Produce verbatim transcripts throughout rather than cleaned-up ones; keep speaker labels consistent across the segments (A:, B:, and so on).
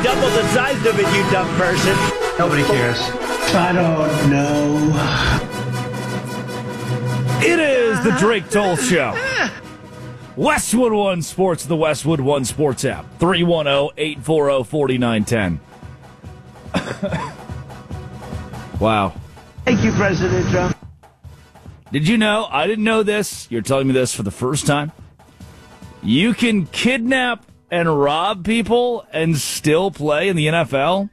A: double the size of it, you dumb person.
B: Nobody cares.
C: I don't know.
D: It is the Drake Toll Show. Westwood One Sports, the Westwood One Sports app. three one zero, eight four zero, four nine one zero. Wow.
A: Thank you, President Trump.
D: Did you know? I didn't know this. You're telling me this for the first time. You can kidnap and rob people and still play in the N F L?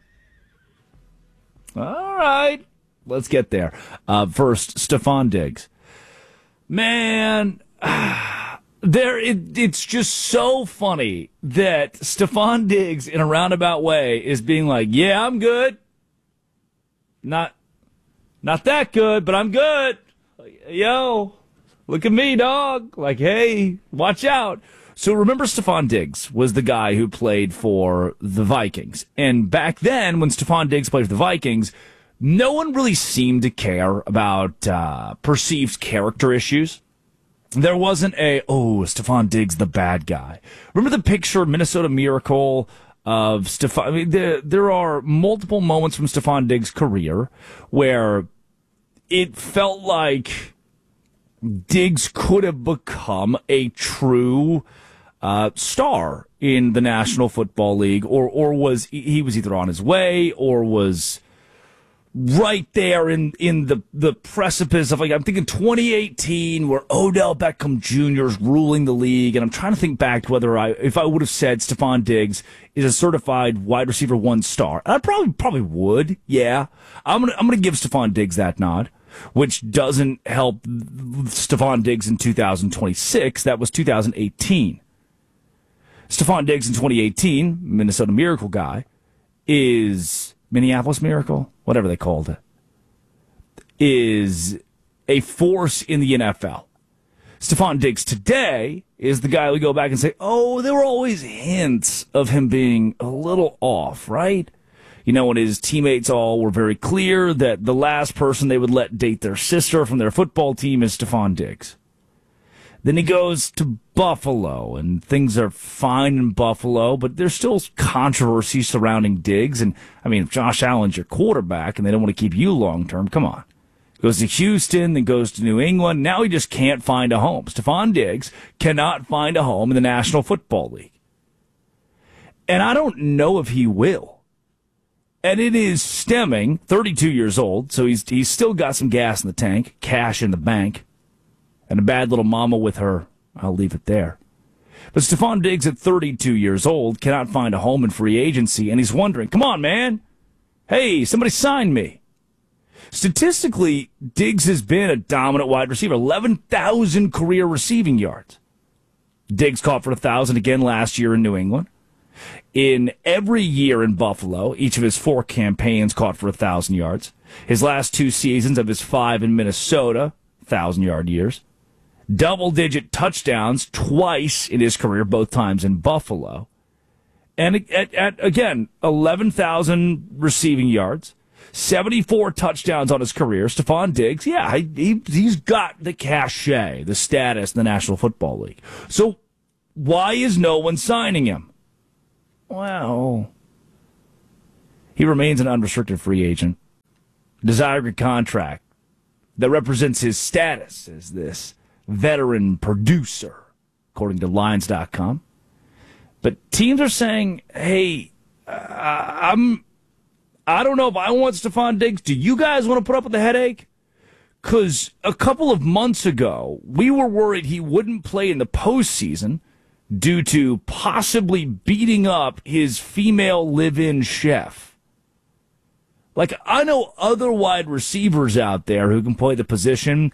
D: All right. Let's get there. Uh, first, Stephon Diggs. Man, there it, it's just so funny that Stephon Diggs, in a roundabout way, is being like, yeah, I'm good. Not, not that good, but I'm good. Yo, look at me, dog. Like, hey, watch out. So remember, Stephon Diggs was the guy who played for the Vikings. And back then, when Stephon Diggs played for the Vikings, no one really seemed to care about uh, perceived character issues. There wasn't a, oh, Stephon Diggs, the bad guy. Remember the picture, Minnesota Miracle, of Stephon? I mean, there, there are multiple moments from Stephon Diggs' career where it felt like Diggs could have become a true uh, star in the National Football League, or or was he was either on his way or was right there in, in the, the precipice of, like, I'm thinking twenty eighteen, where Odell Beckham Junior is ruling the league, and I'm trying to think back to whether I, if I would have said Stephon Diggs is a certified wide receiver one star. And I probably, probably would, yeah. I'm gonna, I'm gonna give Stephon Diggs that nod, which doesn't help Stephon Diggs in two thousand twenty-six. That was two thousand eighteen. Stephon Diggs in twenty eighteen, Minnesota Miracle guy, is Minneapolis Miracle, whatever they called it, is a force in the N F L. Stephon Diggs today is the guy we go back and say, oh, there were always hints of him being a little off, right? You know, when his teammates all were very clear that the last person they would let date their sister from their football team is Stephon Diggs. Then he goes to Buffalo, and things are fine in Buffalo, but there's still controversy surrounding Diggs. And, I mean, if Josh Allen's your quarterback and they don't want to keep you long-term, come on. Goes to Houston, then goes to New England. Now he just can't find a home. Stephon Diggs cannot find a home in the National Football League. And I don't know if he will. And it is stemming, thirty-two years old, so he's he's still got some gas in the tank, cash in the bank, and a bad little mama with her. I'll leave it there. But Stephon Diggs at thirty-two years old cannot find a home in free agency, and he's wondering, come on, man. Hey, somebody sign me. Statistically, Diggs has been a dominant wide receiver, eleven thousand career receiving yards. Diggs caught for one thousand again last year in New England. In every year in Buffalo, each of his four campaigns caught for one thousand yards. His last two seasons of his five in Minnesota, one thousand-yard years. Double-digit touchdowns twice in his career, both times in Buffalo. And at, at again, eleven thousand receiving yards, seventy-four touchdowns on his career. Stephon Diggs, yeah, he, he's got the cachet, the status in the National Football League. So why is no one signing him? Well, he remains an unrestricted free agent, desiring a contract that represents his status as this veteran producer, according to Lions dot com. But teams are saying, hey, uh, I'm, I don't know if I want Stephon Diggs. Do you guys want to put up with the headache? Because a couple of months ago, we were worried he wouldn't play in the postseason due to possibly beating up his female live-in chef. Like, I know other wide receivers out there who can play the position